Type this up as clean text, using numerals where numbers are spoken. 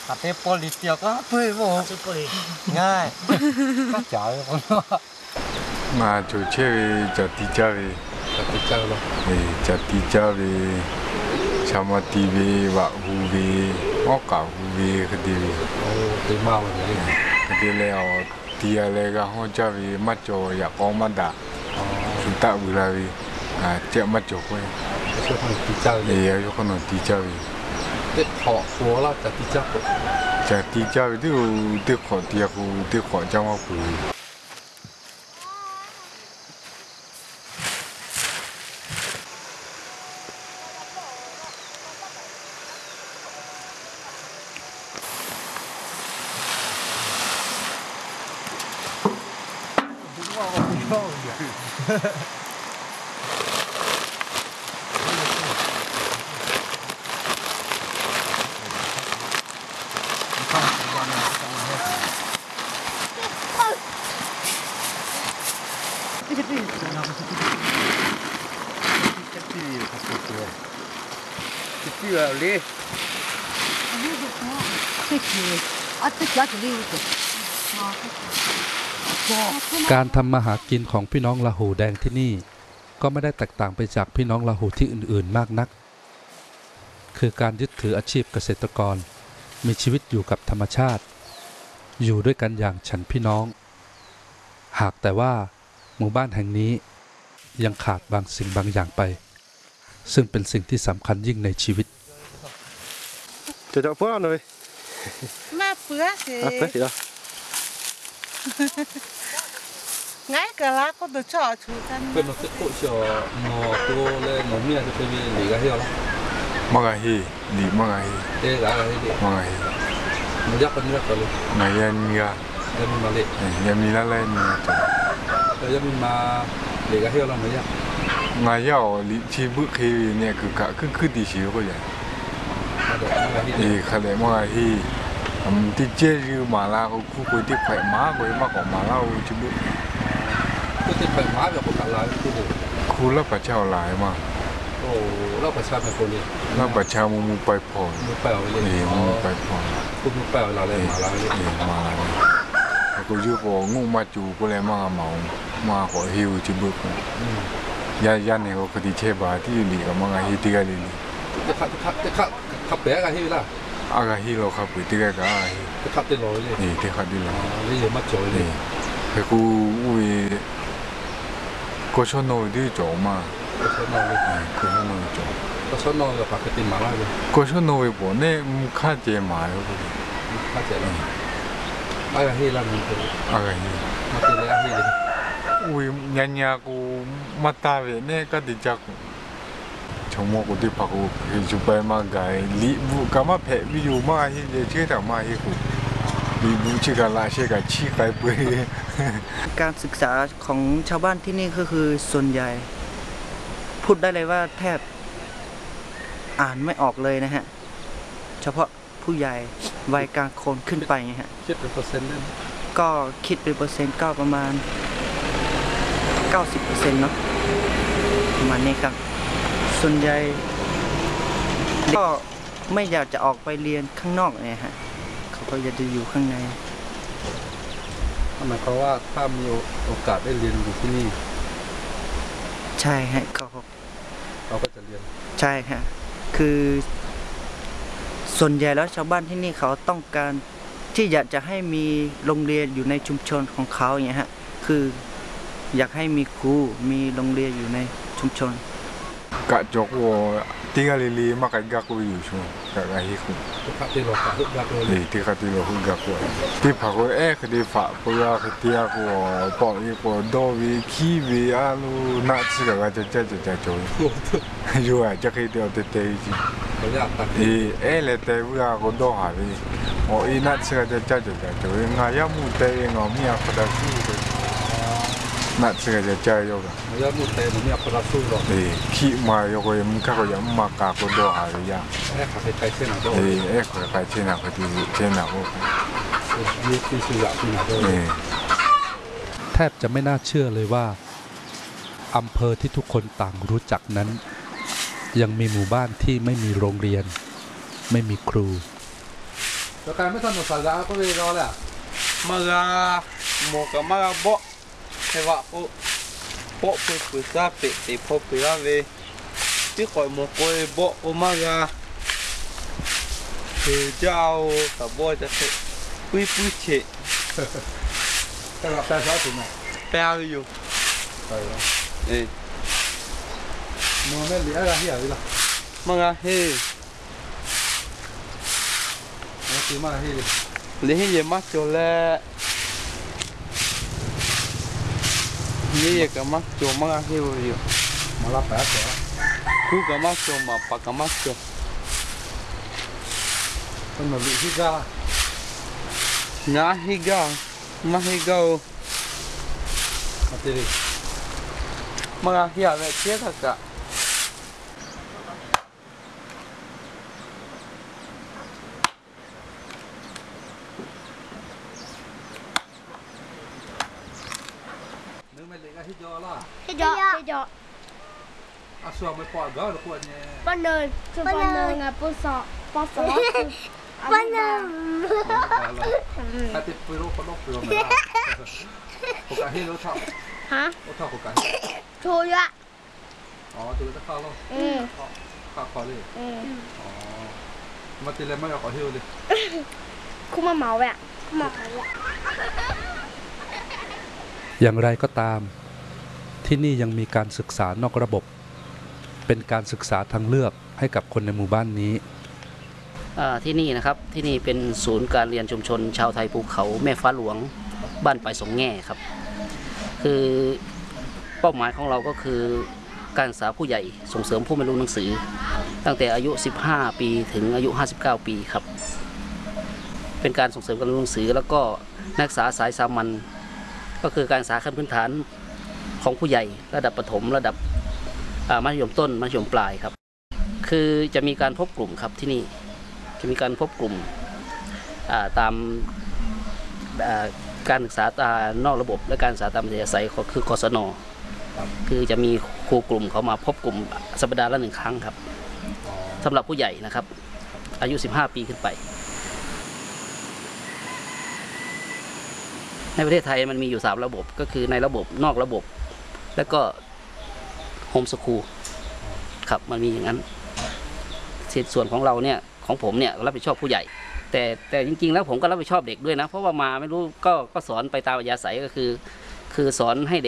ขัดเตปลิเตียวก็เปื่อยโว้ง่ายก็จ๋าเลยคนมาจูเชื่อจัดที่เจ้าเลยจัดที่เจ้าเลยจัดที่เจ้าเลยชามาตีเววะฮูเวออกกาฮูเวคดีเวโอ้ตีมาวันนี้คดีแล้วตีอะไรก็ห้องเจ้าเวมัดโจอยากออกมาด่าสุดท้ายเวลาเวเจ้ามัดโจไปช่วยคนตีเจ้าเลยช่วยคนตีเจ้าเวเด็กขอหัวเราจัดที่เจ้าจัดที่เจ้าเด็กขอเตียกูเด็กขอเจ้ามาคุยการทำมาหากินของพี่น้องลาหูแดงที่นี่ก็ไม่ได้แตกต่างไปจากพี่น้องลาหูที่อื่นๆมากนักคือการยึดถืออาชีพเกษตรกรมีชีวิตอยู่กับธรรมชาติอยู่ด้วยกันอย่างฉันพี่น้องหากแต่ว่าหมู่บ้านแห่งนี้ยังขาดบางสิ่งบางอย่างไปซึ่งเป็นสิ่งที่สำคัญยิ่งในชีวิตจะเพื่อหน่อยมาเพื่อสิเพื่อสิล่ะ ngay cả lá có được cho chú thân bên nó sẽ phụ cho nó tôi lên nó miệng cho tôi bị lì cái hiệu lắm mang cái gì lì mang cái gì đây là cái gì mang cái gì nó dắt con dắt rồi này em nghe em mà lì em đi lá lên em mà lì cái hiệu lắm mới dắt ngày giờ lì chi bước khi nè cứ đi xíu coi vậy khai lệ mang cái gìที่เชื่อคือมาลาเขาคู่คุยที่ไผ่ม้าคุยมากกว่ามาลาชิบุคู่ที่ไผ่ม้าแบบคนละลายคู่เลยคู่แล้วประชาหลายมาโอ้แล้วประชาเป็นคนเลยแล้วประชามูไปผ่อนมูไปเอาเลยมูไปผ่อนคู่มูไปเอาเราเลยมาลาเลยมาลาเลยกูยืมพองูมาจูกูเลยมาเมามาขอฮิวชิบุยันเนี่ยเขาคดีเชบาที่อยู่ดีกับมังไงฮิติกันเลยจะขับแบกกันที่ล่ะอากาฮิโร่ขับไปที่ไหนก็จะขับได้เลยนี่ที่ขับได้เลยนี่ยังมาจ่อยเลยแต่กูก็ชอบนอนที่จ่อมาก็ชอบนอนเลยก็ชอบนอนจ่อก็ชอบนอนกับปากติมาล่าเลยก็ชอบนอนไปบ่เนี่ยมึงข้าเจมาแล้วกูข้าเจแล้วอากาฮิล่ะมึงอากาฮิมาตีเลยอากาฮิเลยยันกูมาตาเวเนี่ยก็ติดจักชมว่ากูที่พักกูอยู่ไปมาไกลลีบุกามาเพะวิวมาเห็นเชื่อแต่มาเห็นกูลีบุชิกาลาเชื่อกับชี้ไกลไปการศึกษาของชาวบ้านที่นี่ก็คือส่วนใหญ่พูดได้เลยว่าแทบอ่านไม่ออกเลยนะฮะเฉพาะผู้ใหญ่วัยกลางคนขึ้นไปไงฮะคิดเป็นเปอร์เซ็นต์ได้ก็คิดเป็นเปอร์เซ็นต์ก็ประมาณ 90% เนาะประมาณนี้ครับส่วนใหญ่ก็ไม่อยากจะออกไปเรียนข้างนอกเนี่ยฮะเขาก็อยากจะอยู่ข้างในหมายความว่าถ้ามีโอกาสได้เรียนอยู่ที่นี่ใช่ฮะเราก็จะเรียนใช่ฮะคือส่วนใหญ่แล้วชาวบ้านที่นี่เขาต้องการที่อยากจะให้มีโรงเรียนอยู่ในชุมชนของเขาอย่างเงี้ยฮะคืออยากให้มีครูมีโรงเรียนอยู่ในชุมชนกะจกว่าที่กะลีมากันกักกูอยู่ช่วงกะฮิคุที่ขับที่เราขับกักเลยที่ขับที่เราขับกักกูที่พักกูคดีฝากกูอยากที่กูปอกอีกูโดวิคีวิอาลูนัดสิ่งก็จะโจยอยู่จะคิดเดียวเตะจีเลยเตะวิอากูโดหาวิโอ้อีนัดสิ่งก็จะโจยงายามุเตะงามีอาคดาสูนัดสิ่งก็จะโยกงายามุเตะมีอาคดาสูหรอขี้มาโยกยังข้าก็ยังมากากูโดหาวิยาขับไปใครเช่นอะไรขับไปเช่นอะไรเช่นอะไรยี่ที่สุดที่ไหนแทบจะไม่น่าเชื่อเลยว่าอำเภอที่ทุกคนต่างรู้จักนั้นยังมีหมู่บ้านที่ไม่มีโรงเรียนไม่มีครูแล้วการไม่ทันหมดสาระก็เลยรอแหละ Maga moka maga bo hewa po po pu sa pe te po pe ave ti ko mo ko bo o maga te jao ta bo ta se pui che แต่เราแปลซะถึงไหน pe ave yo ไปแล้ว eh มองไม่เหลืออะไรที่อะไรล่ะ maga he มันตีมาที่ le he ye ma cho le ye ka ma cho maga he yo มารับแป๊บเดียว ku ka ma cho ma pa ka ma cho ต้นหนุนที่ก้า na higa ma higa o มาตีดิ maga hi ave che ta ka นึกไม่เหลือที่จอล่ะ Thế gió à xua mới bỏ gỡ được quần nhé Bên nơi Bên nơi là bố sọ Bên nơi hai tiệp với lô có lốc rồi mà có cả hết lô thọ Hả? lô thọ có cả Thôi ạ từ nó khó luôn khó đi mà tiền lên mới là có hiu đi Không mà máu vậy ạ Không mà máu vậy อย่างไรก็ตามที่นี่ยังมีการศึกษานอกระบบ เป็นการศึกษาทางเลือกให้กับคนในหมู่บ้านนี้ที่นี่นะครับที่นี่เป็นศูนย์การเรียนชุมชนชาวไทยภูเขาแม่ฟ้าหลวงบ้านปลายสองแง่ครับคือเป้าหมายของเราก็คือการศึกษาผู้ใหญ่ส่งเสริมผู้ไม่รู้หนังสือ ตั้งแต่อายุ15ปีถึงอายุ59ปีครับเป็นการส่งเสริมการเรียนหนังสือแล้วก็นักศึกษาสายสามัญก็คือการศึกษาขั้นพื้นฐานของผู้ใหญ่ระดับประถมระดับมัธยมต้นมัธยมปลายครับคือจะมีการพบกลุ่มครับที่นี่จะมีการพบกลุ่มตามการศึกษานอกระบบและการศึกษาตามอัธยาศัยคือกศนคือจะมีครูกลุ่มเขามาพบกลุ่มสัปดาห์ละ1 ครั้งครับสำหรับผู้ใหญ่นะครับอายุ15 ปีขึ้นไปในประเทศไทยมันมีอยู่3 ระบบก็คือในระบบนอกระบบและก็โฮมสคูลครับมันมีอย่างนั้นส่วนของเราเนี่ยของผมเนี่ยรับผิดชอบผู้ใหญ่ แต่จริงๆแล้วผมก็รับผิดชอบเด็กด้วยนะเพราะว่ามาไม่รู้ก็สอนไปตามอัธยาศัยก็คือสอนให้